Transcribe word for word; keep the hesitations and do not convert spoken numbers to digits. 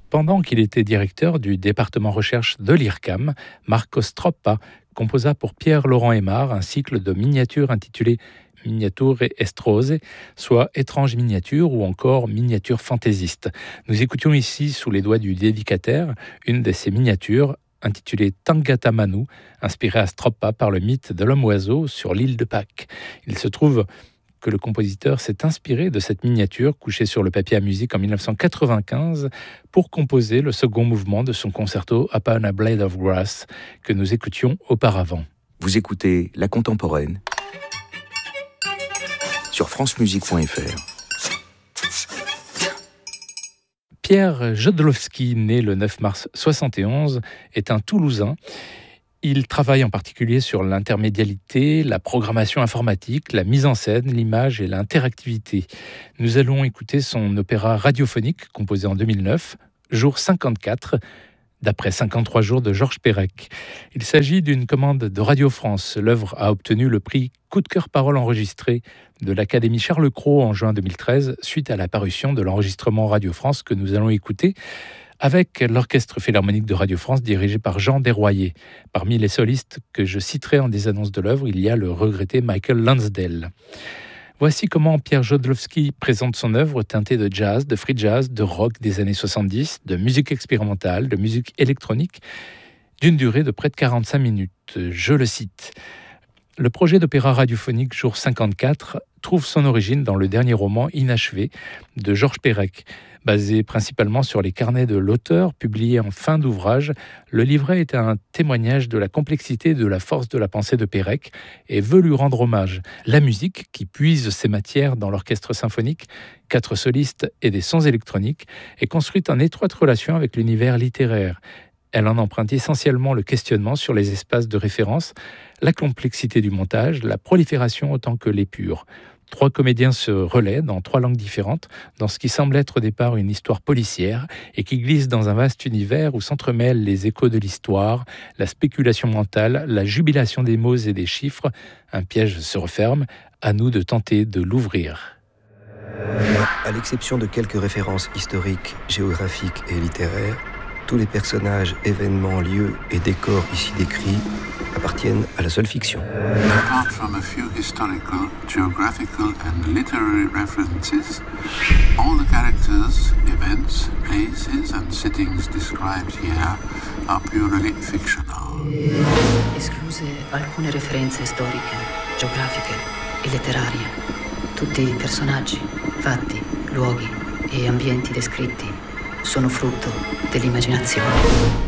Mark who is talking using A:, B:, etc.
A: Pendant qu'il était directeur du département recherche de l'I R C A M, Marco Stroppa composa pour Pierre-Laurent Aimard un cycle de miniatures intitulé Miniature Estrose, soit étrange miniature ou encore miniature fantaisiste. Nous écoutions ici, sous les doigts du dédicataire, une de ces miniatures intitulée Tangata Manu, inspirée à Stroppa par le mythe de l'homme-oiseau sur l'île de Pâques. Il se trouve que le compositeur s'est inspiré de cette miniature couchée sur le papier à musique en dix-neuf cent quatre-vingt-quinze pour composer le second mouvement de son concerto Upon a Blade of Grass que nous écoutions auparavant.
B: Vous écoutez La Contemporaine sur francemusique point f r.
A: Pierre Jodlowski, né le neuf mars soixante et onze, est un Toulousain. Il travaille en particulier sur l'intermédialité, la programmation informatique, la mise en scène, l'image et l'interactivité. Nous allons écouter son opéra radiophonique composé en deux mille neuf, Jour cinquante-quatre, d'après cinquante-trois jours de Georges Perec. Il s'agit d'une commande de Radio France. L'œuvre a obtenu le prix Coup de cœur parole enregistré de l'Académie Charles Cros en juin deux mille treize, suite à la parution de l'enregistrement Radio France que nous allons écouter avec l'Orchestre Philharmonique de Radio France dirigé par Jean Desroyers. Parmi les solistes que je citerai en des annonces de l'œuvre, il y a le regretté Michael Lansdale. Voici comment Pierre Jodlowski présente son œuvre teintée de jazz, de free jazz, de rock des années soixante-dix, de musique expérimentale, de musique électronique, d'une durée de près de quarante-cinq minutes. Je le cite. Le projet d'opéra radiophonique Jour cinquante-quatre trouve son origine dans le dernier roman inachevé de Georges Perec. Basé principalement sur les carnets de l'auteur, publié en fin d'ouvrage, le livret est un témoignage de la complexité et de la force de la pensée de Perec et veut lui rendre hommage. La musique, qui puise ses matières dans l'orchestre symphonique, quatre solistes et des sons électroniques, est construite en étroite relation avec l'univers littéraire. Elle en emprunte essentiellement le questionnement sur les espaces de référence, la complexité du montage, la prolifération autant que l'épure. Trois comédiens se relaient dans trois langues différentes, dans ce qui semble être au départ une histoire policière et qui glisse dans un vaste univers où s'entremêlent les échos de l'histoire, la spéculation mentale, la jubilation des mots et des chiffres. Un piège se referme, à nous de tenter de l'ouvrir.
C: À l'exception de quelques références historiques, géographiques et littéraires, tous les personnages, événements, lieux et décors ici décrits appartiennent à la seule fiction.
D: Apart from a few historical, geographical and literary references, all the characters, events, places and settings described here are purely fictional.
E: Escluse alcune referenze storiche, geografiche e letterarie. Tutti i personaggi, fatti, luoghi e ambienti descritti sono frutto dell'immaginazione.